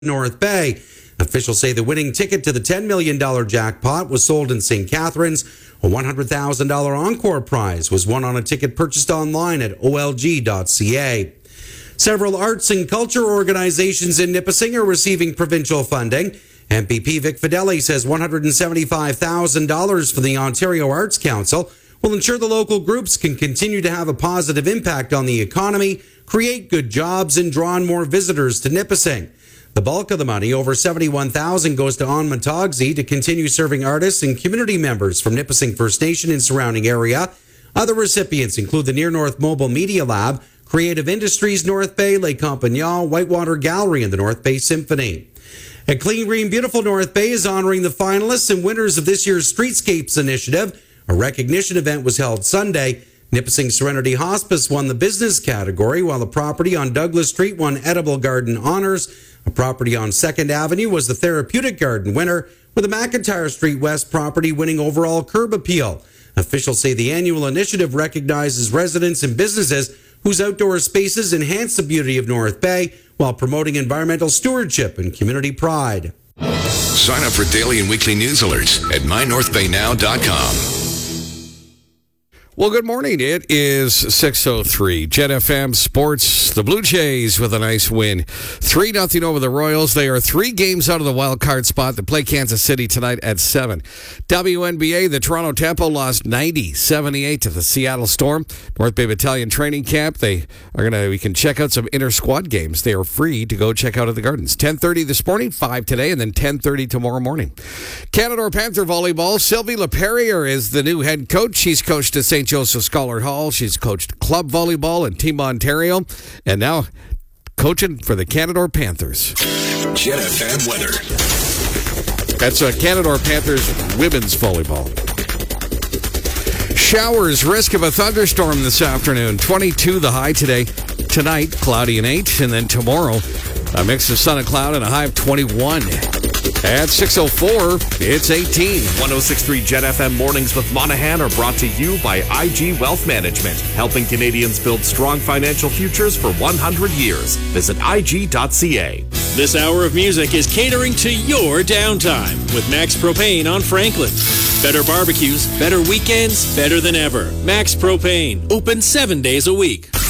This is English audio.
North Bay. Officials say the winning ticket to the $10 million jackpot was sold in St. Catharines. A $100,000 encore prize was won on a ticket purchased online at olg.ca. Several arts and culture organizations in Nipissing are receiving provincial funding. MPP Vic Fideli says $175,000 for the Ontario Arts Council will ensure the local groups can continue to have a positive impact on the economy, create good jobs, and draw on more visitors to Nipissing. The bulk of the money, over $71,000, goes to On Montaugsi to continue serving artists and community members from Nipissing First Nation and surrounding area. Other recipients include the Near North Mobile Media Lab, Creative Industries North Bay, Lake Compagnol, Whitewater Gallery, and the North Bay Symphony. And Clean Green Beautiful North Bay is honoring the finalists and winners of this year's Streetscapes Initiative. A recognition event was held Sunday. Nipissing Serenity Hospice won the business category, while the property on Douglas Street won Edible Garden honors. A property on 2nd Avenue was the Therapeutic Garden winner, with the McIntyre Street West property winning overall curb appeal. Officials say the annual initiative recognizes residents and businesses whose outdoor spaces enhance the beauty of North Bay while promoting environmental stewardship and community pride. Sign up for daily and weekly news alerts at mynorthbaynow.com. Well, good morning. It is 6:03. Jet FM Sports. The Blue Jays with a nice win. 3-0 over the Royals. They are 3 games out of the wild card spot. They play Kansas City tonight at 7. WNBA, the Toronto Tempo lost 90-78 to the Seattle Storm. North Bay Battalion training camp. We can check out some inter-squad games. They are free to go check out at the Gardens. 10:30 this morning, 5 today, and then 10:30 tomorrow morning. Canadore Panther Volleyball. Sylvie LePerrier is the new head coach. She's coached at St. Joseph Scholar Hall. She's coached club volleyball in Team Ontario, and now coaching for the Canadore Panthers. Jet FM weather. That's Canadore Panthers women's volleyball. Showers, risk of a thunderstorm this afternoon. 22 the high today. Tonight, cloudy and 8, and then tomorrow, a mix of sun and cloud and a high of 21. At 6:04, it's 18. 106.3 Jet FM Mornings with Monahan are brought to you by IG Wealth Management, helping Canadians build strong financial futures for 100 years. Visit IG.ca. This hour of music is catering to your downtime with Max Propane on Franklin. Better barbecues, better weekends, better than ever. Max Propane, open 7 days a week.